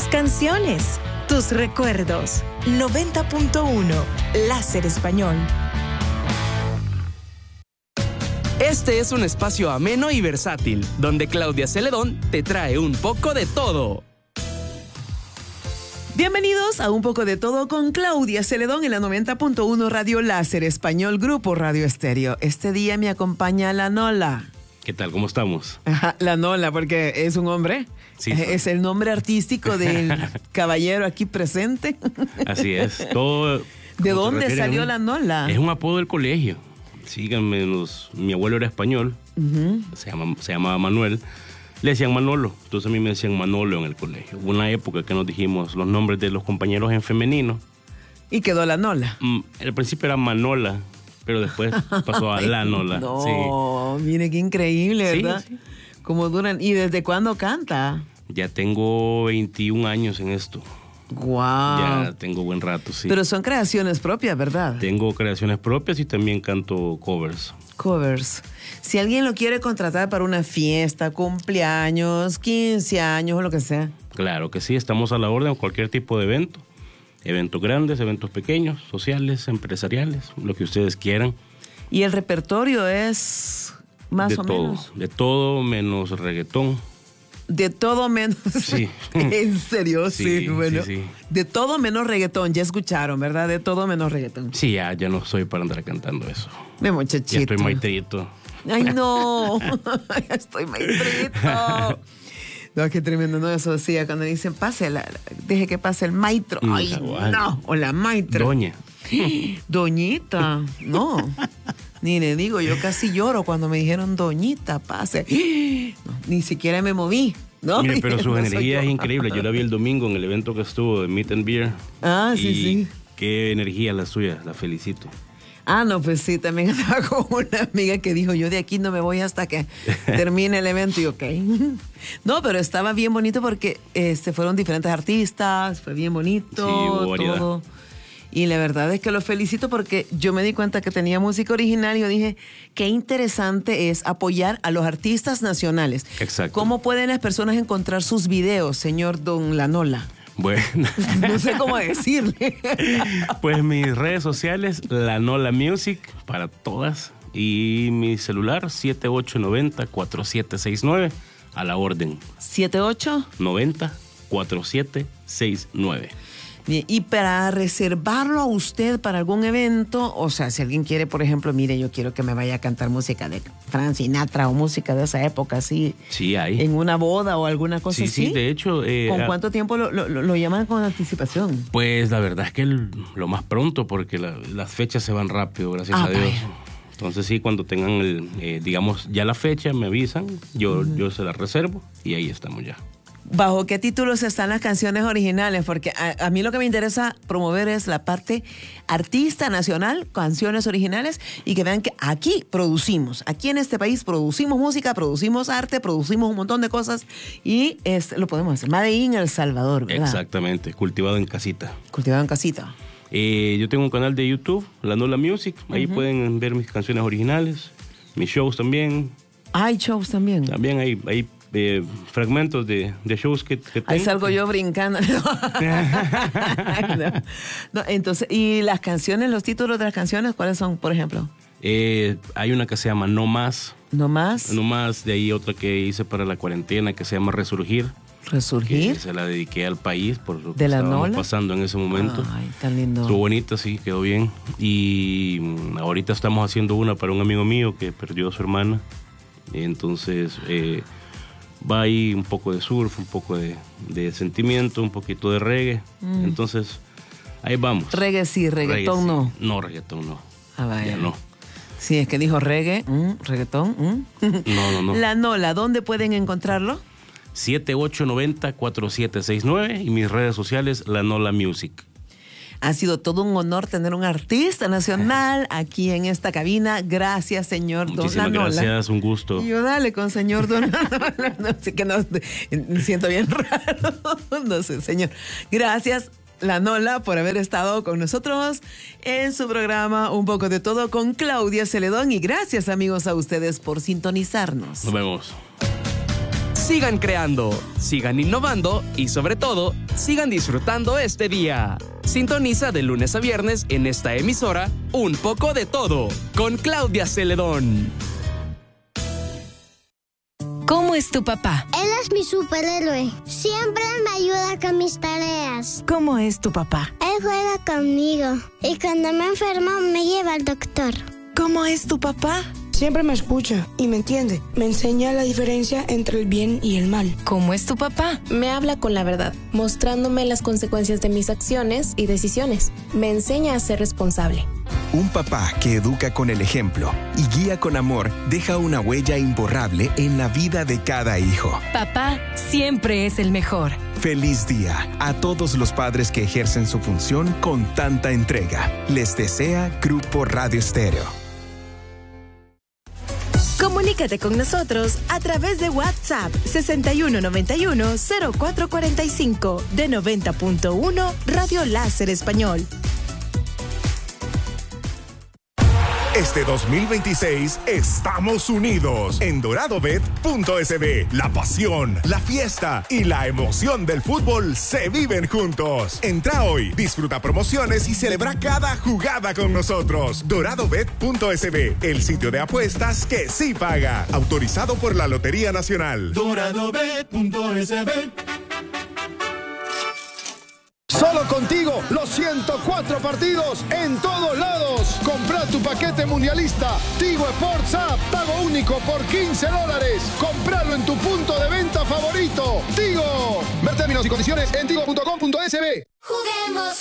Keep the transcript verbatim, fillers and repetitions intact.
canciones, tus recuerdos. noventa punto uno Láser Español. Este es un espacio ameno y versátil, donde Claudia Celedón te trae un poco de todo. Bienvenidos a Un Poco de Todo con Claudia Celedón en la noventa punto uno Radio Láser Español, Grupo Radio Estéreo. Este día me acompaña la Nola. ¿Qué tal? ¿Cómo estamos? Ajá, la Nola, porque es un hombre. Sí, es el nombre artístico del caballero aquí presente. Así es. Todo. ¿De dónde salió la Nola? Es un apodo del colegio. Síganme, los, mi abuelo era español, uh-huh. se, llama, se llamaba Manuel. Le decían Manolo, entonces a mí me decían Manolo en el colegio. Hubo una época que nos dijimos los nombres de los compañeros en femenino. ¿Y quedó la Nola? Mm, al principio era Manola, pero después pasó a la Nola. No, sí. Mire qué increíble, ¿verdad? Sí, sí. ¿Cómo duran? ¿Y desde cuándo canta? Ya tengo veintiún años en esto. Wow. Ya tengo buen rato, sí. Pero son creaciones propias, ¿verdad? Tengo creaciones propias y también canto covers. Covers. Si alguien lo quiere contratar para una fiesta, cumpleaños, quince años o lo que sea. Claro que sí, estamos a la orden de cualquier tipo de evento. Eventos grandes, eventos pequeños, sociales, empresariales, lo que ustedes quieran. ¿Y el repertorio es más de o todo, menos? De todo menos reggaetón. De todo menos. Sí. ¿En serio? Sí, sí bueno. Sí, sí. De todo menos reggaetón, ya escucharon, ¿verdad? De todo menos reggaetón. Sí, ya, ya no soy para andar cantando eso. Mi muchachito. Ya estoy maitrito. Ay, no. Ya estoy maitrito. No, qué tremendo, ¿no? Eso decía cuando dicen, pase, la, deje que pase el maitro. Ay, Ay no. O la maitra. Doña. Doñita. No. Ni le digo, yo casi lloro cuando me dijeron doñita, pase. No, ni siquiera me moví. ¿No? Mire, pero su no energía es increíble. Yo la vi el domingo en el evento que estuvo de Meet and Beer. Ah, y sí, sí. Qué energía la suya, la felicito. Ah, no, pues sí, también andaba con una amiga que dijo, yo de aquí no me voy hasta que termine el evento. Y ok. No, pero estaba bien bonito porque este, fueron diferentes artistas, fue bien bonito, sí, hubo variedad. Todo. Y la verdad es que lo felicito porque yo me di cuenta que tenía música original y yo dije, qué interesante es apoyar a los artistas nacionales. Exacto. ¿Cómo pueden las personas encontrar sus videos, señor Don Lanola? Bueno. No sé cómo decirle. Pues mis redes sociales, Lanola Music, para todas. Y mi celular, siete ocho nueve cero, cuatro siete seis nueve, a la orden. ¿siete ocho? nueve cero, cuatro siete seis nueve. Bien, y para reservarlo a usted para algún evento, o sea, si alguien quiere, por ejemplo, mire, yo quiero que me vaya a cantar música de Frank Sinatra o música de esa época, así. Sí, hay. En una boda o alguna cosa sí, así. Sí, sí, de hecho. Eh, ¿Con cuánto tiempo lo, lo, lo llaman con anticipación? Pues la verdad es que el, lo más pronto, porque la, las fechas se van rápido, gracias ah, a Dios. Vaya. Entonces sí, cuando tengan, el, eh, digamos, ya la fecha, me avisan, yo, uh-huh. yo se la reservo y ahí estamos ya. ¿Bajo qué títulos están las canciones originales? Porque a, a mí lo que me interesa promover es la parte artista nacional, canciones originales, y que vean que aquí producimos, aquí en este país producimos música, producimos arte, producimos un montón de cosas y es, lo podemos hacer. Made in El Salvador, ¿verdad? Exactamente, cultivado en casita. Cultivado en casita. Eh, yo tengo un canal de YouTube, Lanola Music, ahí uh-huh. pueden ver mis canciones originales, mis shows también. Hay shows también. También hay, hay eh, fragmentos de, de shows que, que tengo. Ahí salgo yo brincando. no. No, entonces, ¿y las canciones, los títulos de las canciones, cuáles son, por ejemplo? Eh, hay una que se llama No Más. No Más. No Más, de ahí otra que hice para la cuarentena que se llama Resurgir. Resurgir. Que se la dediqué al país por lo que ¿De la estábamos Nola? pasando en ese momento. Ay, tan lindo. Estuvo bonita, sí, quedó bien. Y ahorita estamos haciendo una para un amigo mío que perdió a su hermana. Y entonces eh, va ahí un poco de surf, un poco de, de sentimiento, un poquito de reggae. Mm. Entonces, ahí vamos. Reggae sí, reggaetón reggae, no. Sí. No, reggaetón no. Ah, vaya. Ya no. Sí, es que dijo reggae, mm, reggaetón. Mm. No, no, no. La Nola, ¿dónde pueden encontrarlo? siete ocho nueve cero, cuatro siete seis nueve y mis redes sociales, Lanola Music. Ha sido todo un honor tener un artista nacional aquí en esta cabina. Gracias, señor Don Muchísimas Lanola. gracias, un gusto. Y yo dale con señor Don Lanola. No sé que no, me siento bien raro. No sé, señor. Gracias, Lanola, por haber estado con nosotros en su programa Un Poco de Todo con Claudia Celedón. Y gracias, amigos, a ustedes por sintonizarnos. Nos vemos. Sigan creando, sigan innovando y sobre todo, sigan disfrutando este día. Sintoniza de lunes a viernes en esta emisora Un poco de todo con Claudia Celedón. ¿Cómo es tu papá? Él es mi superhéroe. Siempre me ayuda con mis tareas. ¿Cómo es tu papá? Él juega conmigo y cuando me enfermo me lleva al doctor. ¿Cómo es tu papá? Siempre me escucha y me entiende. Me enseña la diferencia entre el bien y el mal. ¿Cómo es tu papá? Me habla con la verdad, mostrándome las consecuencias de mis acciones y decisiones. Me enseña a ser responsable. Un papá que educa con el ejemplo y guía con amor deja una huella imborrable en la vida de cada hijo. Papá siempre es el mejor. Feliz día a todos los padres que ejercen su función con tanta entrega. Les desea Grupo Radio Estéreo. Comunícate con nosotros a través de WhatsApp sesenta y uno noventa y uno cero cuatro cuarenta y cinco de noventa punto uno Radio Láser Español. Este dos mil veintiséis estamos unidos en doradobet punto es be. La pasión, la fiesta y la emoción del fútbol se viven juntos. Entra hoy, disfruta promociones y celebra cada jugada con nosotros. doradobet punto es be, el sitio de apuestas que sí paga. Autorizado por la Lotería Nacional. doradobet punto es be. Solo contigo, los ciento cuatro partidos en todos lados. Compra tu paquete mundialista. Tigo Sports App, pago único por quince dólares. Compralo en tu punto de venta favorito. Tigo. Ver términos y condiciones en tigo punto com punto es be. Juguemos.